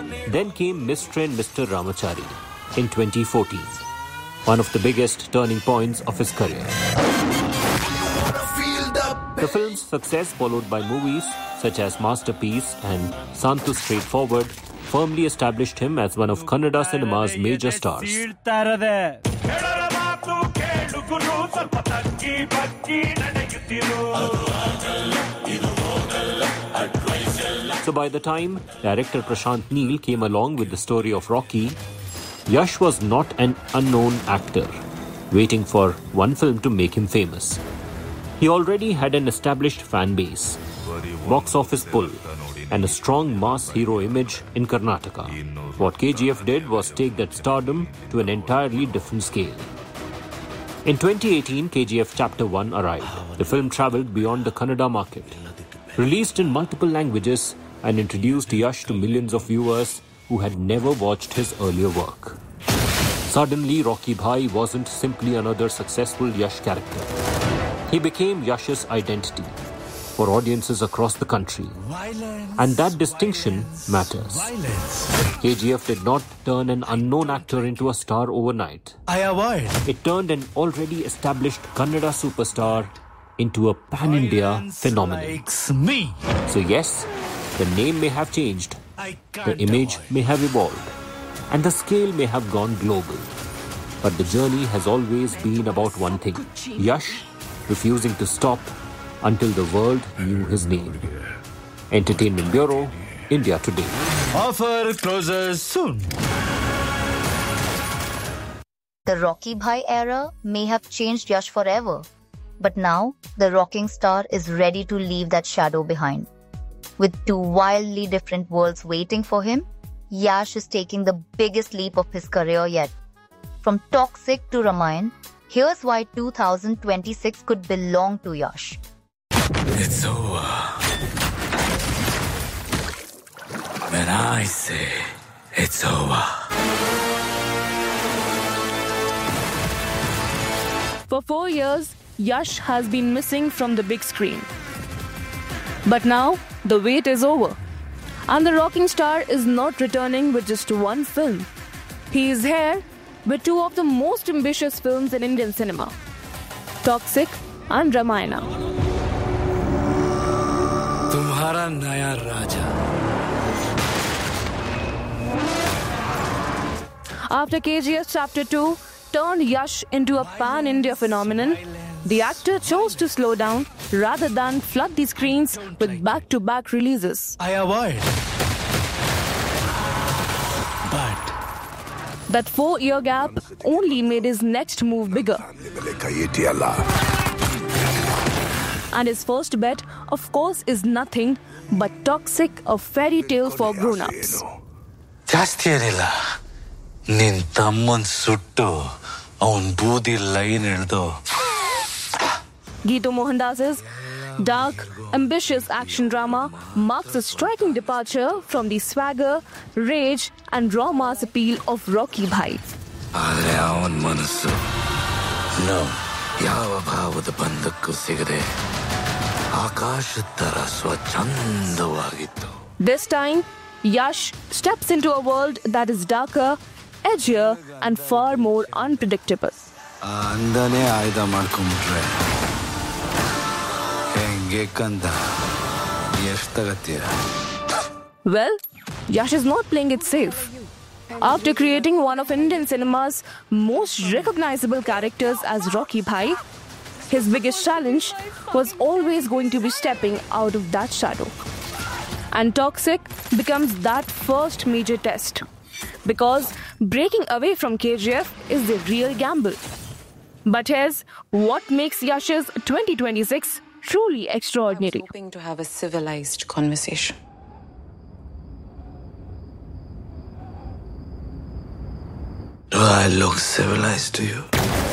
Then came Mr. and Mr. Ramachari in 2014, one of the biggest turning points of his career. The film's success, followed by movies such as Masterpiece and Santu Straightforward, firmly established him as one of Kannada cinema's major stars. So by the time director Prashant Neel came along with the story of Rocky, Yash was not an unknown actor, waiting for one film to make him famous. He already had an established fan base, box office pull, and a strong mass hero image in Karnataka. What KGF did was take that stardom to an entirely different scale. In 2018, KGF Chapter 1 arrived. The film travelled beyond the Kannada market, released in multiple languages, and introduced Yash to millions of viewers who had never watched his earlier work. Suddenly, Rocky Bhai wasn't simply another successful Yash character. He became Yash's identity for audiences across the country. And that distinction matters. KGF did not turn an unknown actor into a star overnight. It turned an already established Kannada superstar into a pan-India phenomenon. So yes, the name may have changed, the image may have evolved, and the scale may have gone global. But the journey has always been about one thing: Yash refusing to stop until the world knew his name. Entertainment Bureau, India Today. Offer closes soon. The Rocky Bhai era may have changed Yash forever, but now the rocking star is ready to leave that shadow behind. With two wildly different worlds waiting for him, Yash is taking the biggest leap of his career yet. From Toxic to Ramayan, here's why 2026 could belong to Yash. It's over. When I say it's over. For 4 years, Yash has been missing from the big screen. But now, the wait is over. And the rocking star is not returning with just one film. He is here with two of the most ambitious films in Indian cinema, Toxic and Ramayana. तुम्हारा नया राजा. After KGF Chapter 2 turned Yash into a pan-India phenomenon, the actor chose to slow down rather than flood the screens with back-to-back releases. I avoid. But that 4-year gap only made his next move bigger. And his first bet, of course, is nothing but Toxic, a fairy tale for grown-ups. ಜಾಸ್ತಿ ಏನಿಲ್ಲ. ನಿನ್ ತಮ್ಮನ್ ಸುಟ್ಟು ಅವನ್ ಬೂದಿ line ಎಳ್ದು. Geetu Mohandass's dark, ambitious action drama marks a striking departure from the swagger, rage, and raw mass appeal of Rocky Bhai. ಆದ್ರೆ ಅವನ್ ಮನಸ್ಸು ಯಾವ ಭಾವದ ಬಂಧಕ್ಕೂ ಸಿಗದೆ ಆಕಾಶದ ತರ ಸ್ವಚ್ಛಂದವಾಗಿತ್ತು. This time, Yash steps into a world that is darker, edgier, and far more unpredictable. ಅಂದನೇ ಆಯ್ದ ಮಾಡ್ಕೊಂಡ್ಬಿಟ್ರೆ ಹೆಂಗೆ ಕಂದ ಎಷ್ಟು ತಗತ್ತೀರ? Well, Yash is not playing it safe. After creating one of Indian cinema's most recognizable characters as Rocky Bhai, his biggest challenge was always going to be stepping out of that shadow. And Toxic becomes that first major test. Because breaking away from KGF is the real gamble. But here's what makes Yash's 2026 truly extraordinary. I was hoping to have a civilized conversation. Do I look civilized to you?